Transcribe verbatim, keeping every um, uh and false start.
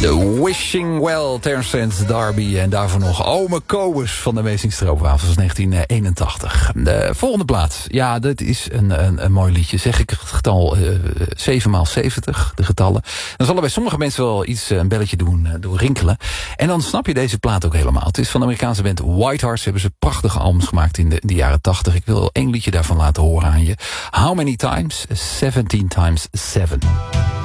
De Wishing Well, Terence Darby en daarvoor nog Ome Kobus van de Amazing Stroopwafels negentien eenentachtig. De volgende plaat, ja, dat is een, een, een mooi liedje. Zeg ik het getal uh, zeven maal zeventig, de getallen. Dan zal er bij sommige mensen wel iets, een belletje doen, uh, doen rinkelen. En dan snap je deze plaat ook helemaal. Het is van de Amerikaanse band Whitehearts. Hebben ze prachtige albums gemaakt in de, in de jaren tachtig. Ik wil één liedje daarvan laten horen aan je. How Many Times? seventeen times seven.